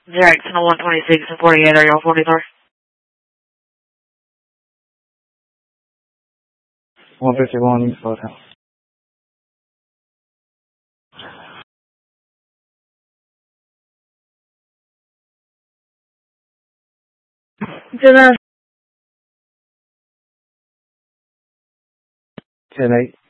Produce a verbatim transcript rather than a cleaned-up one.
Jackson one twenty-six and forty-eight, are y'all forty-three? one fifty-one East Boathouse. ten eight.